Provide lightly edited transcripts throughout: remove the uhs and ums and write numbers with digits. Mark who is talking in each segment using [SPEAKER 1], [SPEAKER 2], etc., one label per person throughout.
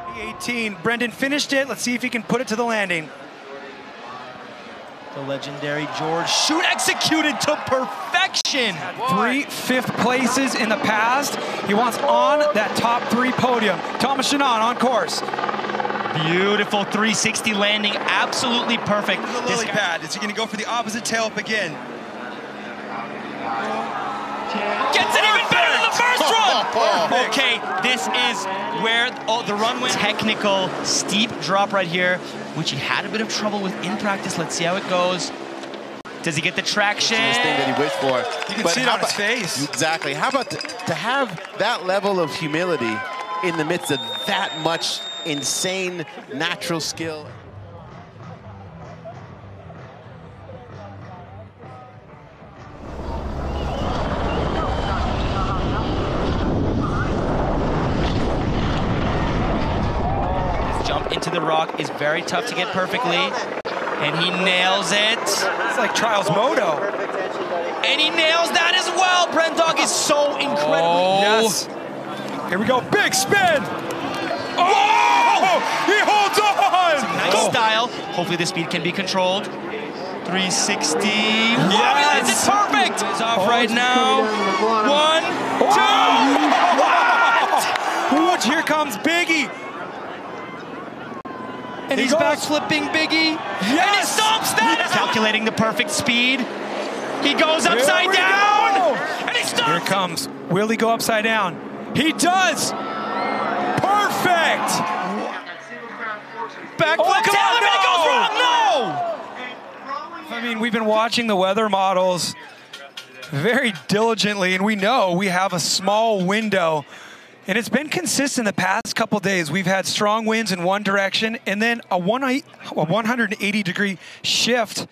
[SPEAKER 1] 18. Brendan finished it. Let's see if he can put it to the landing.
[SPEAKER 2] The legendary George shoot executed to perfection.
[SPEAKER 1] 3 fifth places in the past. He wants on that top 3 podium. Thomas Shannon on course.
[SPEAKER 2] Beautiful 360 landing, absolutely perfect.
[SPEAKER 3] The lily pad. Is he going to go for the opposite tail up again?
[SPEAKER 2] Gets it even better than the first run! Okay, this is where the run went. Technical, steep drop right here, which he had a bit of trouble with in practice. Let's see how it goes. Does he get the traction?
[SPEAKER 4] This thing that he wished for.
[SPEAKER 1] You can see it on his face.
[SPEAKER 4] Exactly. How about to have that level of humility in the midst of that much insane natural skill?
[SPEAKER 2] Jump into the rock is very tough to get perfectly, and he nails it.
[SPEAKER 1] It's like Trials Moto.
[SPEAKER 2] And he nails that as well. Brent Dog is so incredible.
[SPEAKER 1] Oh. Yes. Here we go, big spin. Oh, he holds on.
[SPEAKER 2] Nice style. Hopefully the speed can be controlled. 360. Yes. Wow, it's perfect. He's off right now. 1, 2.
[SPEAKER 1] What? Here comes Biggie.
[SPEAKER 2] And he's back flipping Biggie. Yes. And he stomps that. Calculating the perfect speed. He goes upside down. And he stomps.
[SPEAKER 1] Here it comes. Will he go upside down? He does. Perfect.
[SPEAKER 2] Backflip. Tell him it goes wrong. No.
[SPEAKER 1] I mean, we've been watching the weather models very diligently, and we know we have a small window. And it's been consistent the past couple days. We've had strong winds in one direction and then a 180-degree shift.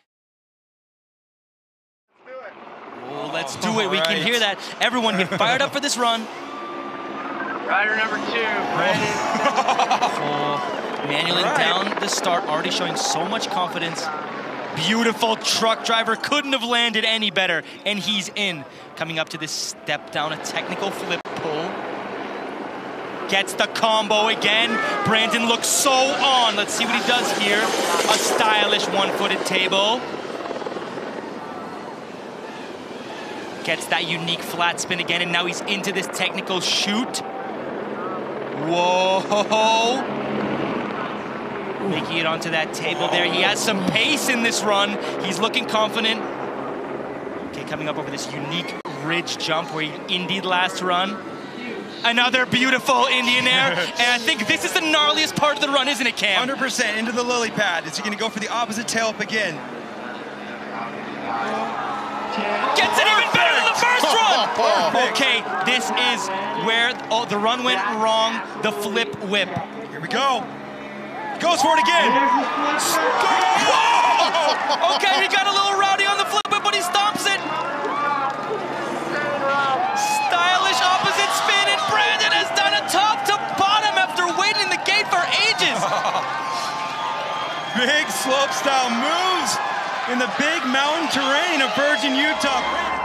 [SPEAKER 2] Oh, let's do it. We can hear that. Everyone get fired up for this run.
[SPEAKER 5] Rider number 2, Brandon.
[SPEAKER 2] Manually down the start, already showing so much confidence. Beautiful truck driver, couldn't have landed any better, and he's in. Coming up to this step down, a technical flip pull. Gets the combo again. Brandon looks so on. Let's see what he does here. A stylish one-footed table. Gets that unique flat spin again, and now he's into this technical shoot. Whoa. Making it onto that table there. He has some pace in this run. He's looking confident. Okay, coming up over this unique ridge jump where he indied last run. Another beautiful Indian air, and I think this is the gnarliest part of the run, isn't it, Cam?
[SPEAKER 3] 100% into the lily pad. Is he going to go for the opposite tail up again?
[SPEAKER 2] Gets it even better than the first run! Okay, this is where the run went wrong, the flip whip.
[SPEAKER 3] Here we go. Goes for it again.
[SPEAKER 2] Whoa! Okay, he got a little rowdy on the flip whip, but he stomps it. Stylish opposite spin, and Brandon has done a top to bottom after waiting in the gate for ages.
[SPEAKER 3] Big slope style moves in the big mountain terrain of Virgin, Utah.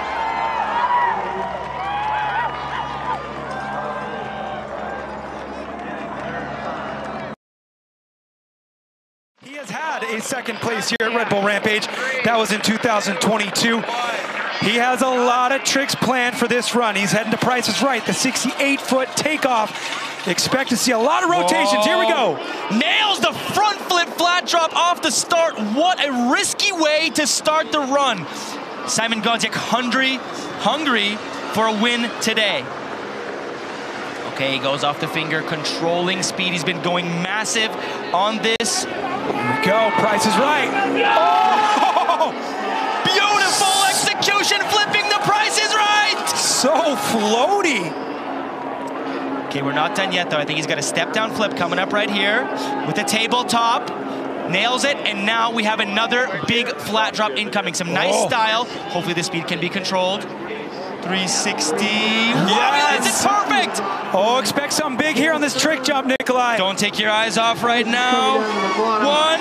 [SPEAKER 1] He has had a second place here at Red Bull Rampage. That was in 2022. He has a lot of tricks planned for this run. He's heading to Price is Right, the 68-foot takeoff. Expect to see a lot of rotations. Here we go.
[SPEAKER 2] Nails the front flip flat drop off the start. What a risky way to start the run. Simon Gajek hungry for a win today. Okay, he goes off the finger, controlling speed. He's been going massive on this.
[SPEAKER 1] Here we go, Price is Right. Oh!
[SPEAKER 2] Beautiful execution, flipping the Price is Right.
[SPEAKER 1] So floaty.
[SPEAKER 2] Okay, we're not done yet, though. I think he's got a step-down flip coming up right here with a tabletop. Nails it, and now we have another big flat drop incoming. Some nice style. Hopefully the speed can be controlled. 360. Yes! It's perfect!
[SPEAKER 1] Oh, expect something big here on this trick jump, Nikolai.
[SPEAKER 2] Don't take your eyes off right now. 1,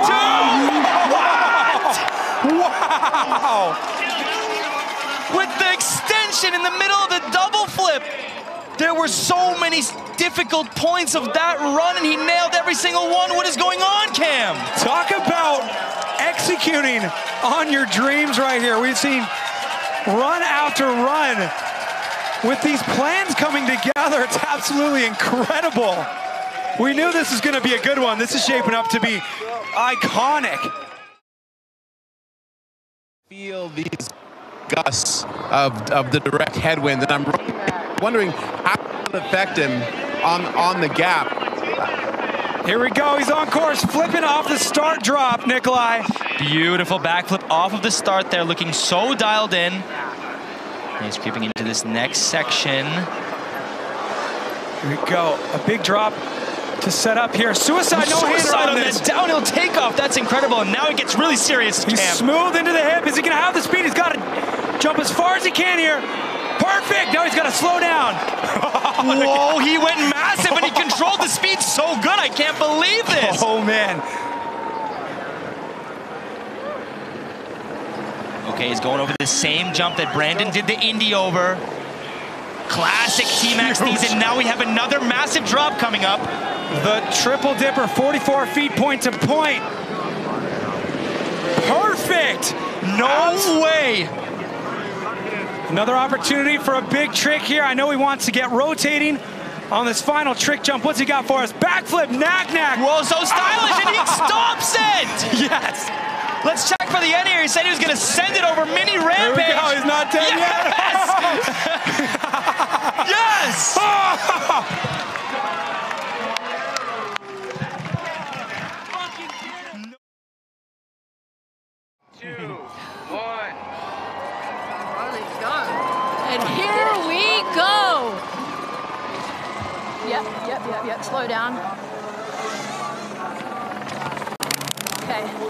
[SPEAKER 2] 2.
[SPEAKER 1] Wow!
[SPEAKER 2] With the extension in the middle of the double flip. There were so many difficult points of that run, and he nailed every single one. What is going on, Cam?
[SPEAKER 1] Talk about executing on your dreams right here. We've seen run after run with these plans coming together. It's absolutely incredible. We knew this was going to be a good one. This is shaping up to be iconic.
[SPEAKER 4] Feel these gusts of the direct headwind, and I'm wondering how it will affect him on the gap.
[SPEAKER 1] Here we go. He's on course, flipping off the start drop, Nikolai.
[SPEAKER 2] Beautiful backflip off of the start there, looking so dialed in. And he's creeping into this next section.
[SPEAKER 1] Here we go. A big drop to set up here. Suicide no-hander on this.
[SPEAKER 2] That downhill takeoff. That's incredible. And now it gets really serious.
[SPEAKER 1] He's smooth into the hip. Is he going to have the speed? He's got to jump as far as he can here. Perfect. Now he's got to slow down.
[SPEAKER 2] Whoa, he went massive and he controlled the speed so good. I can't believe this.
[SPEAKER 1] Oh, man.
[SPEAKER 2] Okay, he's going over the same jump that Brandon did the Indy over. Classic T-Max these, and now we have another massive drop coming up.
[SPEAKER 1] The triple dipper, 44 feet point to point. Perfect.
[SPEAKER 2] No way.
[SPEAKER 1] Another opportunity for a big trick here. I know he wants to get rotating on this final trick jump. What's he got for us? Backflip, knack.
[SPEAKER 2] Whoa, so stylish, and he stops it.
[SPEAKER 1] Yes.
[SPEAKER 2] Let's check for the end here. He said he was going to send it over mini rampage.
[SPEAKER 1] Here we go. He's not dead yet.
[SPEAKER 2] Yes.
[SPEAKER 6] And here we go. Yep. Slow down. Okay.